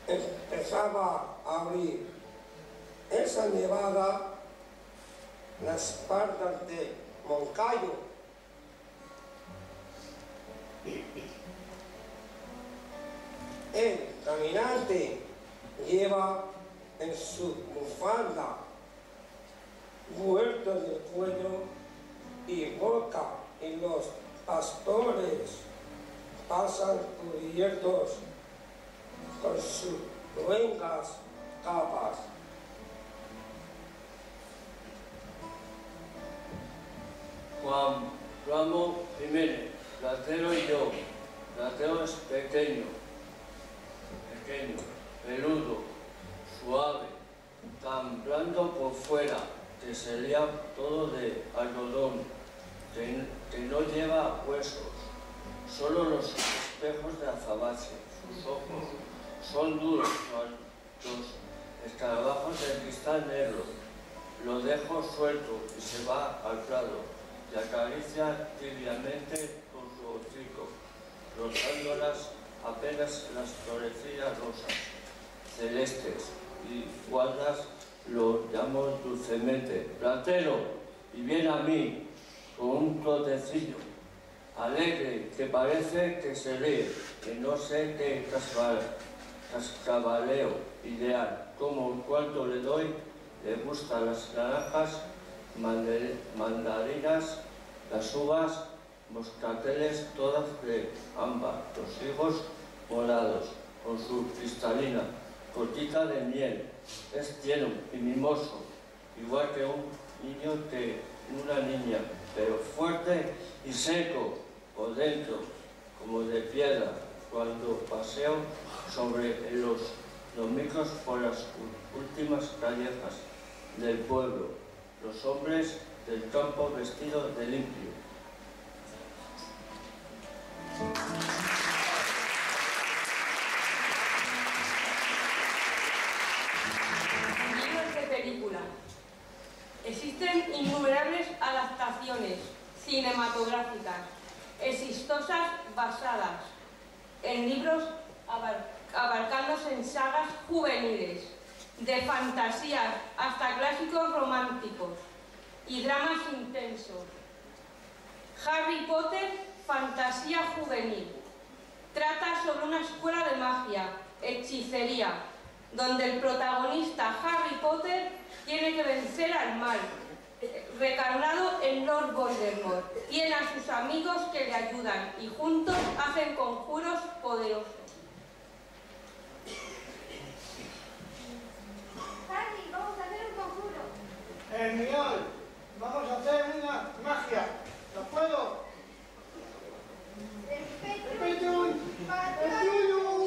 empezaba a abrir esa nevada las espaldas de Moncayo. El caminante lleva en su bufanda vuelto en el cuello y boca, y los pastores pasan cubiertos con sus luengas capas. Juan Ramos Jiménez, platero y yo. Platero es pequeño, peludo, suave, tan blando por fuera, que sería todo de algodón, que no lleva huesos, solo los espejos de azabache. Sus ojos son duros, los escarabajos de cristal negro. Lo dejo suelto y se va al prado y acaricia tibiamente con su hocico, rozándolas apenas las florecillas rosas, celestes, y guardas lo llamo dulcemente. Platero, y viene a mí con un trotecillo alegre que parece que se ríe, que no sé qué cascabaleo ideal, como cuánto le doy, le gustan las naranjas, mandarinas, las uvas, moscateles todas de ámbar, los higos morados, con su cristalina gotita de miel. Es tierno y mimoso, igual que un niño que una niña, pero fuerte y seco por dentro, como de piedra, cuando paseo sobre los domingos por las últimas callejas del pueblo, los hombres del campo vestidos de limpio. Libros de película. Existen innumerables adaptaciones cinematográficas exitosas basadas en libros abarcándose en sagas juveniles, de fantasías hasta clásicos románticos y dramas intensos. Harry Potter, fantasía juvenil. Trata sobre una escuela de magia, hechicería, donde el protagonista Harry Potter tiene que vencer al mal, recarnado en Lord Voldemort. Tiene a sus amigos que le ayudan y juntos hacen conjuros poderosos. Harry, vamos a hacer un conjuro. Genial, vamos a hacer una magia. ¿Lo puedo?